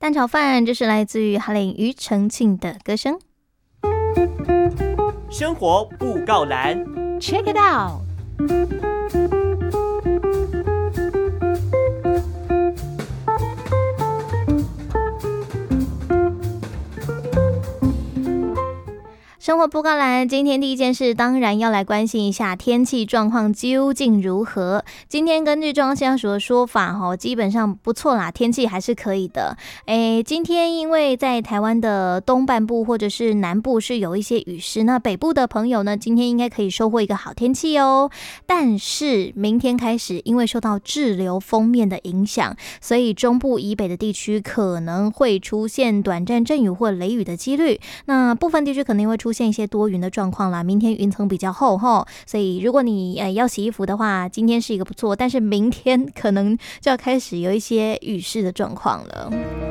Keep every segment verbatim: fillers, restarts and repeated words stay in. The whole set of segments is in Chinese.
蛋炒饭，这是来自于哈林庾澄庆的歌声。 生活布告栏 ，Check it out。 生活布告栏，今天第一件事当然要来关心一下天气状况究竟如何。今天根据中央气象署的说法，基本上不错啦，天气还是可以的。诶，今天因为在台湾的东半部或者是南部是有一些雨势，那北部的朋友呢，今天应该可以收获一个好天气哦。但是明天开始，因为受到滞留锋面的影响，所以中部以北的地区可能会出现短暂阵雨或雷雨的几率。那部分地区可能会出现现一些多云的状况啦，明天云层比较厚吼，所以如果你呃要洗衣服的话，今天是一个不错，但是明天可能就要开始有一些雨势的状况了。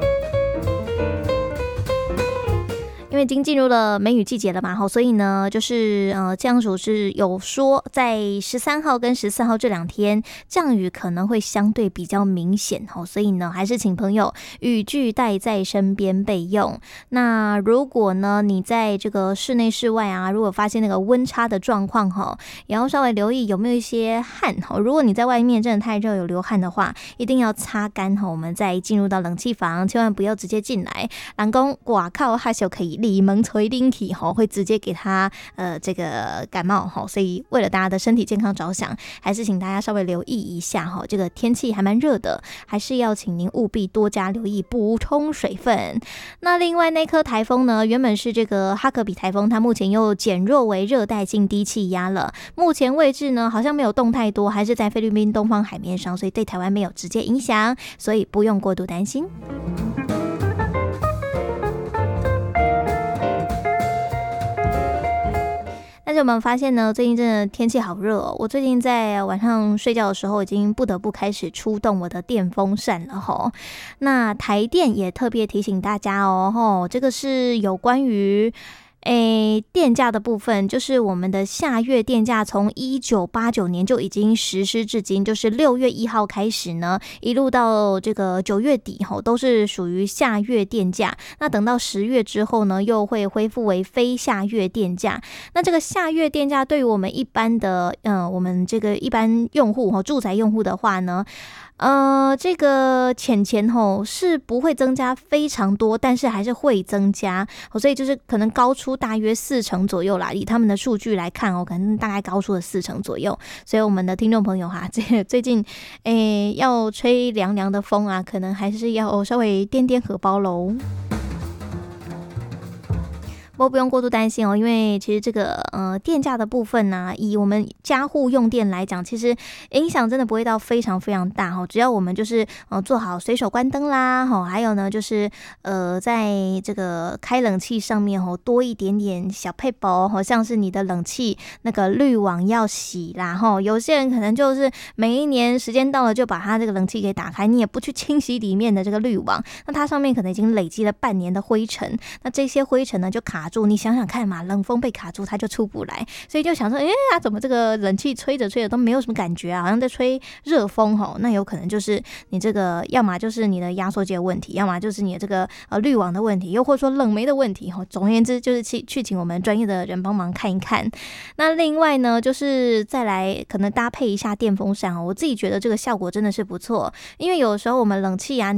因为已经进入了梅雨季节了嘛，所以呢，就是呃，气象署是有说，在十三号跟十四号这两天降雨可能会相对比较明显，所以呢，还是请朋友雨具带在身边备用。那如果呢，你在这个室内室外啊，如果发现那个温差的状况哈，也要稍微留意有没有一些汗哈。如果你在外面真的太热有流汗的话，一定要擦干哈。我们再进入到冷气房，千万不要直接进来。人说哇靠，害羞可以里门吹冷气吼，会直接给他呃这个感冒吼，所以为了大家的身体健康着想，还是请大家稍微留意一下哈。这个天气还蛮热的，还是要请您务必多加留意，补充水分。那另外那颗台风呢，原本是这个哈格比台风，它目前又减弱为热带性低气压了。目前位置呢好像没有动太多，还是在菲律宾东方海面上，所以对台湾没有直接影响，所以不用过度担心。但是我们发现呢，最近真的天气好热哦。我最近在晚上睡觉的时候，已经不得不开始出动我的电风扇了吼。那台电也特别提醒大家哦，吼，这个是有关于诶，电价的部分，就是我们的下月电价从一九八九年就已经实施至今，就是六月一号开始呢，一路到这个九月底吼，都是属于下月电价。那等到十月之后呢，又会恢复为非下月电价。那这个下月电价对于我们一般的，嗯，我们这个一般用户吼，住宅用户的话呢，呃，这个钱钱吼是不会增加非常多，但是还是会增加，所以就是可能高出大约四成左右啦。以他们的数据来看哦，可能大概高出了四成左右。所以我们的听众朋友哈，这个最近诶要吹凉凉的风啊，可能还是要稍微掂掂荷包喽。不过不用过度担心哦，因为其实这个呃电价的部分呢、啊，以我们家户用电来讲，其实影响真的不会到非常非常大哈。只要我们就是呃做好随手关灯啦，哈，还有呢就是呃在这个开冷气上面哈多一点点小配包，好像是你的冷气那个滤网要洗啦哈。有些人可能就是每一年时间到了就把它这个冷气给打开，你也不去清洗里面的这个滤网，那它上面可能已经累积了半年的灰尘，那这些灰尘呢就卡住，你想想看嘛，冷风被卡住它就出不来，所以就想说，哎呀，怎么这个冷气吹着吹着都没有什么感觉啊，好像在吹热风吼，那有可能就是你这个要么就是你的压缩机的问题，要么就是你的这个呃滤网的问题，又或者说冷媒的问题吼。总而言之，就是去去请我们专业的人帮忙看一看。那另外呢，就是再来可能搭配一下电风扇哦，我自己觉得这个效果真的是不错，因为有时候我们冷气啊。